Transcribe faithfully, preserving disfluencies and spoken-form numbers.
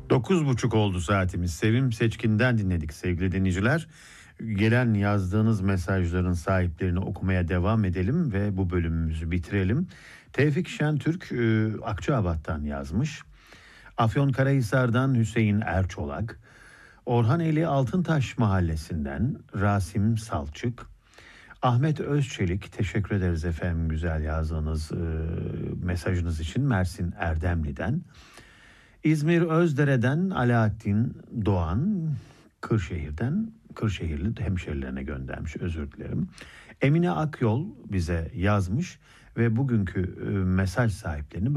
Dokuz buçuk oldu saatimiz. Sevim Seçkin'den dinledik sevgili dinleyiciler. Gelen yazdığınız mesajların sahiplerini okumaya devam edelim ve bu bölümümüzü bitirelim. Tevfik Şentürk e, Akçaabat'tan yazmış. Afyonkarahisar'dan Hüseyin Erçolak. Orhaneli Altıntaş Mahallesi'nden Rasim Salçık. Ahmet Özçelik, teşekkür ederiz efendim güzel yazdığınız e, mesajınız için. Mersin Erdemli'den. İzmir Özdere'den Alaaddin Doğan, Kırşehir'den, Kırşehirli hemşerilerine göndermiş, özür dilerim. Emine Akyol bize yazmış ve bugünkü e, mesaj sahiplerini